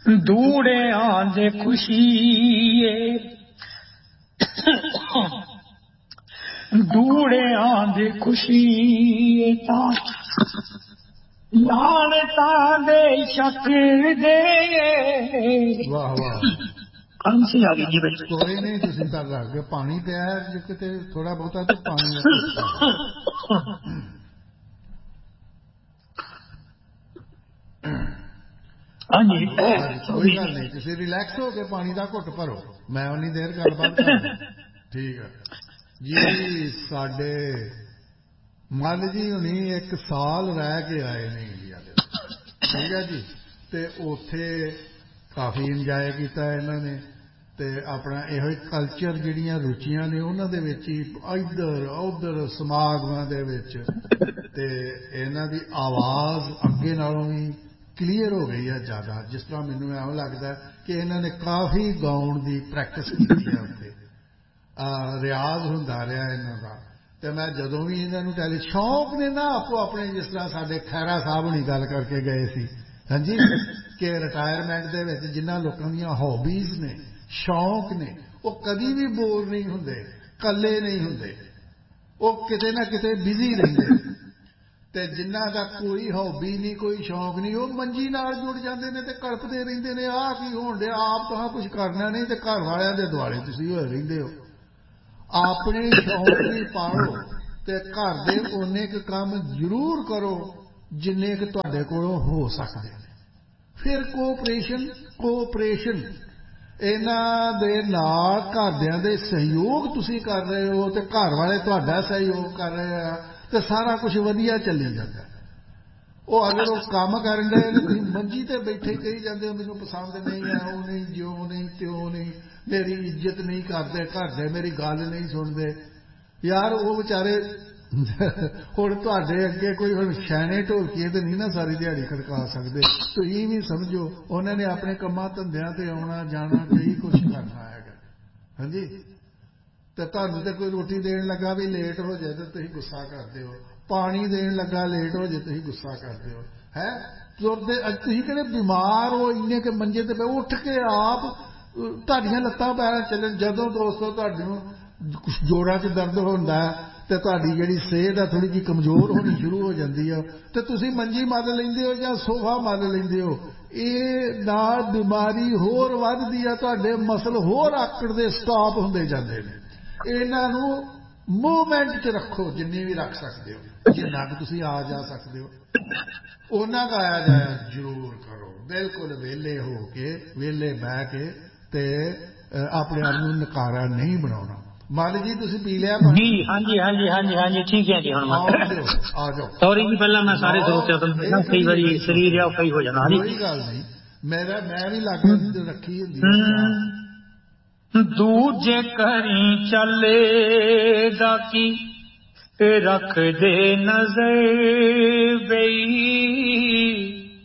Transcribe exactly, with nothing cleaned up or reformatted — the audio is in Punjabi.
ਦੂੜੇ ਆਂਦੇ ਖੁਸ਼ੀਏ ਦੂੜੇ ਆਂਦੇ ਖੁਸ਼ੀਏ ਤਾਂ ਲਾਣਤਾਂ ਦੇ ਸ਼ੱਕ ਦੇ। ਵਾਹ ਵਾਹ ਕੰਸੀ ਆ ਗਈ ਜੀ ਵਿੱਚ। ਕੋਈ ਨਹੀਂ ਤੁਸੀਂ ਤਾਂ ਰੱਖ ਦਿਓ ਪਾਣੀ ਪਿਆ ਜੇ ਕਿਤੇ ਥੋੜਾ ਬਹੁਤਾ ਤੇ ਪਾਣੀ ਦਾ ਘੁੱਟ ਪਾ ਦਿਓ। ਹਾਂਜੀ ਕੋਈ ਗੱਲ ਨਹੀਂ ਤੁਸੀਂ ਰਿਲੈਕਸ ਹੋ ਕੇ ਪਾਣੀ ਦਾ ਘੁੱਟ ਭਰੋ ਮੈਂ ਉਨੀ ਦੇਰ ਗੱਲਬਾਤ ਕਰਾਂ। ਠੀਕ ਹੈ ਜੀ। ਸਾਡੇ ਮੱਲ ਜੀ ਹੁਣੀ ਇੱਕ ਸਾਲ ਰਹਿ ਕੇ ਆਏ ਨੇ ਇੰਡੀਆ ਦੇ ਵਿੱਚ। ਠੀਕ ਹੈ ਜੀ। ਤੇ ਉੱਥੇ ਕਾਫੀ ਇੰਜੋਏ ਕੀਤਾ ਇਹਨਾਂ ਨੇ ਤੇ ਆਪਣਾ ਇਹੋ ਹੀ ਕਲਚਰ ਜਿਹੜੀਆਂ ਰੁਚੀਆਂ ਨੇ ਉਹਨਾਂ ਦੇ ਵਿੱਚ ਹੀ ਇੱਧਰ ਉੱਧਰ ਸਮਾਗਮਾਂ ਦੇ ਵਿੱਚ ਤੇ ਇਹਨਾਂ ਦੀ ਆਵਾਜ਼ ਅੱਗੇ ਨਾਲੋਂ ਵੀ ਕਲੀਅਰ ਹੋ ਗਈ ਹੈ ਜ਼ਿਆਦਾ। ਜਿਸ ਤਰ੍ਹਾਂ ਮੈਨੂੰ ਐਵੇਂ ਲੱਗਦਾ ਕਿ ਇਹਨਾਂ ਨੇ ਕਾਫੀ ਗਾਉਣ ਦੀ ਪ੍ਰੈਕਟਿਸ ਕੀਤੀ ਹੈ ਉੱਥੇ ਰਿਆਜ਼ ਹੁੰਦਾ ਰਿਹਾ ਇਹਨਾਂ ਦਾ। ਤੇ ਮੈਂ ਜਦੋਂ ਵੀ ਇਹਨਾਂ ਨੂੰ ਟੈਲੀ ਸ਼ੌਂਕ ਨੇ ਨਾ ਆਪੋ ਆਪਣੇ ਜਿਸ ਤਰ੍ਹਾਂ ਸਾਡੇ ਖੈਰਾ ਸਾਹਿਬ ਹੁਣੀ ਗੱਲ ਕਰਕੇ ਗਏ ਸੀ ਹਾਂਜੀ ਕਿ ਰਿਟਾਇਰਮੈਂਟ ਦੇ ਵਿੱਚ ਜਿਨ੍ਹਾਂ ਲੋਕਾਂ ਦੀਆਂ ਹੌਬੀਜ਼ ਨੇ ਸ਼ੌਂਕ ਨੇ ਉਹ ਕਦੀ ਵੀ ਬੋਰ ਨਹੀਂ ਹੁੰਦੇ ਇਕੱਲੇ ਨਹੀਂ ਹੁੰਦੇ ਉਹ ਕਿਤੇ ਨਾ ਕਿਤੇ ਬਿਜ਼ੀ ਰਹਿੰਦੇ ਤੇ ਜਿਨ੍ਹਾਂ ਦਾ ਕੋਈ ਹੌਬੀ ਨਹੀਂ ਕੋਈ ਸ਼ੌਂਕ ਨਹੀਂ ਉਹ ਮੰਜੀ ਨਾਲ ਜੁੜ ਜਾਂਦੇ ਨੇ ਤੇ ਕਲਪਦੇ ਰਹਿੰਦੇ ਨੇ ਆਹ ਕੀ ਹੋਣ ਡਿਆ ਆਪ ਤਾਂ ਕੁਝ ਕਰਨਾ ਨਹੀਂ ਤੇ ਘਰ ਵਾਲਿਆਂ ਦੇ ਦੁਆਲੇ ਤੁਸੀਂ ਹੋਏ ਰਹਿੰਦੇ ਹੋ। ਆਪਣੇ ਸ਼ੌਂਕ ਵੀ ਪਾਲੋ ਤੇ ਘਰ ਦੇ ਓਨੇ ਕੁ ਕੰਮ ਜ਼ਰੂਰ ਕਰੋ ਜਿੰਨੇ ਕੁ ਤੁਹਾਡੇ ਕੋਲੋਂ ਹੋ ਸਕਦੇ ਨੇ। ਫਿਰ ਕੋਆਪਰੇਸ਼ਨ ਕੋਆਪਰੇਸ਼ਨ ਇਹਨਾਂ ਦੇ ਨਾਲ ਘਰਦਿਆਂ ਦੇ ਸਹਿਯੋਗ ਤੁਸੀਂ ਕਰ ਰਹੇ ਹੋ ਤੇ ਘਰ ਵਾਲੇ ਤੁਹਾਡਾ ਸਹਿਯੋਗ ਕਰ ਰਹੇ ਆ ਤੇ ਸਾਰਾ ਕੁਝ ਵਧੀਆ ਚੱਲੀ ਜਾਂਦਾ। ਉਹ ਅਗਰ ਉਹ ਕੰਮ ਕਰਨ ਡਏ ਨੇ ਤੁਸੀਂ ਮੰਜੀ ਤੇ ਬੈਠੇ ਕਹੀ ਜਾਂਦੇ ਹੋ ਮੈਨੂੰ ਪਸੰਦ ਨਹੀਂ ਹੈ ਉਹ ਨਹੀਂ ਜਿਉਂ ਨਹੀਂ ਤਿਉਂ ਨਹੀਂ ਮੇਰੀ ਇੱਜ਼ਤ ਨਹੀਂ ਕਰਦੇ ਘਰਦੇ ਮੇਰੀ ਗੱਲ ਨਹੀਂ ਸੁਣਦੇ ਯਾਰ ਉਹ ਵਿਚਾਰੇ ਹੁਣ ਤੁਹਾਡੇ ਅੱਗੇ ਕੋਈ ਹੁਣ ਛੈਣੇ ਢੋਲਕੀਏ ਤੇ ਨਹੀਂ ਨਾ ਸਾਰੀ ਦਿਹਾੜੀ ਖੜਕਾ ਸਕਦੇ। ਤੁਸੀਂ ਵੀ ਸਮਝੋ ਉਹਨਾਂ ਨੇ ਆਪਣੇ ਕੰਮਾਂ ਧੰਦਿਆਂ ਤੇ ਆਉਣਾ ਜਾਣਾ ਕਈ ਕੁਛ ਕਰਨਾ ਹੈਗਾ ਹਾਂਜੀ। ਤੇ ਤੁਹਾਨੂੰ ਤੇ ਕੋਈ ਰੋਟੀ ਦੇਣ ਲੱਗਾ ਵੀ ਲੇਟ ਹੋ ਜਾਏ ਤੇ ਤੁਸੀਂ ਗੁੱਸਾ ਕਰਦੇ ਹੋ ਪਾਣੀ ਦੇਣ ਲੱਗਾ ਲੇਟ ਹੋ ਜਾਏ ਤੁਸੀਂ ਗੁੱਸਾ ਕਰਦੇ ਹੋ ਹੈ ਤੁਰਦੇ ਤੁਸੀਂ ਕਿਹੜੇ ਬਿਮਾਰ ਹੋ ਇੰਨੇ ਕਿ ਮੰਜੇ ਤੇ ਪਏ ਉੱਠ ਕੇ ਆਪ ਤੁਹਾਡੀਆਂ ਲੱਤਾਂ ਪੈਰਾਂ ਚੱਲਣ। ਜਦੋਂ ਦੋਸਤੋ ਤੁਹਾਨੂੰ ਜੋੜਾਂ 'ਚ ਦਰਦ ਹੁੰਦਾ ਤੇ ਤੁਹਾਡੀ ਜਿਹੜੀ ਸਿਹਤ ਆ ਥੋੜ੍ਹੀ ਜਿਹੀ ਕਮਜ਼ੋਰ ਹੋਣੀ ਸ਼ੁਰੂ ਹੋ ਜਾਂਦੀ ਆ ਤੇ ਤੁਸੀਂ ਮੰਜੀ ਮੱਲ ਲੈਂਦੇ ਹੋ ਜਾਂ ਸੋਫਾ ਮੱਲ ਲੈਂਦੇ ਹੋ। ਇਹ ਨਾਲ ਬਿਮਾਰੀ ਹੋਰ ਵੱਧਦੀ ਆ ਤੁਹਾਡੇ ਮਸਲ ਹੋਰ ਆਕੜਦੇ ਸਟਾਪ ਹੁੰਦੇ ਜਾਂਦੇ ਨੇ। ਇਹਨਾਂ ਨੂੰ ਮੂਵਮੈਂਟ 'ਚ ਰੱਖੋ ਜਿੰਨੀ ਵੀ ਰੱਖ ਸਕਦੇ ਹੋ ਜਿੰਨਾ ਕੁ ਤੁਸੀਂ ਆ ਜਾ ਸਕਦੇ ਹੋ ਉਹਨਾਂ ਕੁ ਆਇਆ ਜਾਇਆ ਜ਼ਰੂਰ ਕਰੋ। ਬਿਲਕੁਲ ਵਿਹਲੇ ਹੋ ਕੇ ਵਿਹਲੇ ਬਹਿ ਕੇ ਤੇ ਆਪਣੇ ਆਪ ਨੂੰ ਨਕਾਰਾ ਨਹੀਂ ਬਣਾਉਣਾ। ਮੱਲ ਜੀ ਤੁਸੀਂ ਪੀ ਲਿਆ ਜੀ ਹਾਂਜੀ ਹਾਂਜੀ ਹਾਂਜੀ ਹਾਂਜੀ ਠੀਕ ਹੈ ਜੀ। ਹੁਣ ਆ ਜਾਓ ਸੌਰੀ ਜੀ ਪਹਿਲਾਂ ਮੈਂ ਸਾਰੇ ਸਰੋਤਿਆਂ ਤੋਂ ਕਈ ਵਾਰੀ ਸਰੀਰ ਆ ਕਈ ਹੋ ਜਾਣਾ। ਕੋਈ ਗੱਲ ਨਹੀਂ ਮੇਰਾ ਮੈਂ ਵੀ ਲਾਗੇ ਰੱਖੀ ਹੁੰਦੀ ਦੂਜੇ ਘਰੀ ਚੱਲੇਗਾ ਕੀ ਰੱਖ ਦੇ ਨਜ਼ਰ ਬਈ